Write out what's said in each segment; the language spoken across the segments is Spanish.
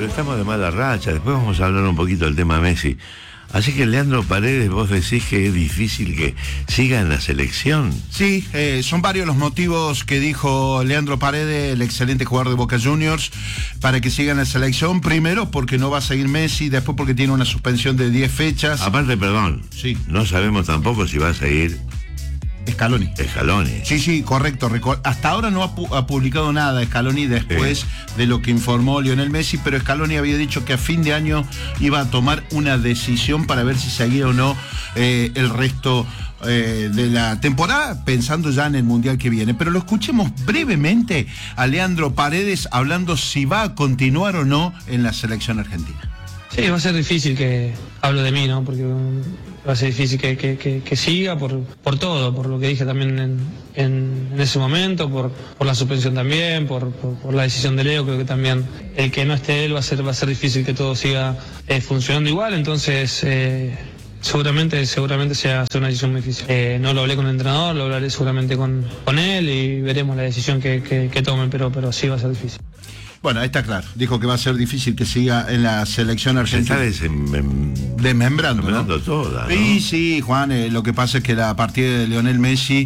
pero estamos de mala racha. Después vamos a hablar un poquito del tema Messi. Así que, Leandro Paredes, vos decís que es difícil que siga en la selección. Sí, son varios los motivos que dijo Leandro Paredes, el excelente jugador de Boca Juniors, para que siga en la selección. Primero, porque no va a seguir Messi, después porque tiene una suspensión de 10 fechas. Aparte, perdón, sí, no sabemos tampoco si va a seguir Scaloni. Sí, correcto. Hasta ahora no ha publicado nada Scaloni después de lo que informó Lionel Messi, pero Scaloni había dicho que a fin de año iba a tomar una decisión para ver si seguía o no el resto de la temporada, pensando ya en el Mundial que viene. Pero lo escuchemos brevemente a Leandro Paredes hablando si va a continuar o no en la selección argentina. Sí, va a ser difícil que hablo de mí, ¿no? Porque va a ser difícil que siga por todo, por lo que dije también en ese momento, por la suspensión también, por la decisión de Leo. Creo que también el que no esté él va a ser difícil que todo siga funcionando igual. Entonces seguramente sea una decisión muy difícil. No lo hablé con el entrenador, lo hablaré seguramente con él y veremos la decisión que tomen, pero sí va a ser difícil. Bueno, ahí está claro. Dijo que va a ser difícil que siga en la selección argentina. Se está desmembrando, ¿no? Toda, ¿no? Sí, Juan, lo que pasa es que la partida de Lionel Messi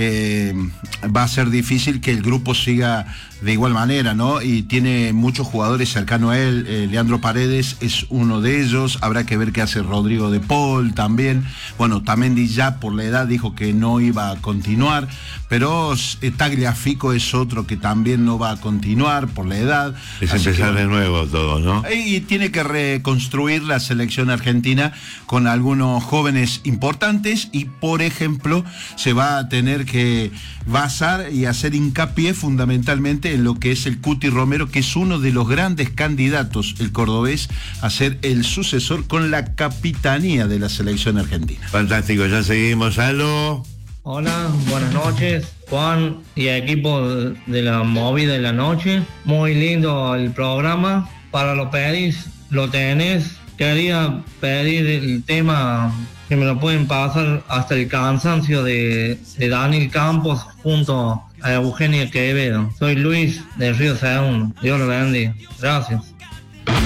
va a ser difícil que el grupo siga de igual manera, ¿no? Y tiene muchos jugadores cercanos a él. Leandro Paredes es uno de ellos. Habrá que ver qué hace Rodrigo de Paul también. Bueno, Tamendi ya por la edad dijo que no iba a continuar, pero Tagliafico es otro que también no va a continuar por la edad. Es empezar de nuevo todo, ¿no? Y tiene que reconstruir la selección argentina con algunos jóvenes importantes y, por ejemplo, se va a tener que basar y hacer hincapié fundamentalmente en lo que es el Cuti Romero, que es uno de los grandes candidatos, el cordobés, a ser el sucesor con la capitanía de la selección argentina. Fantástico, ya seguimos. ¿Aló? Hola, buenas noches, Juan y equipo de la movida de la noche. Muy lindo el programa. Para lo pedís, lo tenés. Quería pedir el tema que me lo pueden pasar hasta el cansancio de Daniel Campos junto a Eugenia Quevedo. Soy Luis de Río Segundo. Dios lo bendiga. Gracias.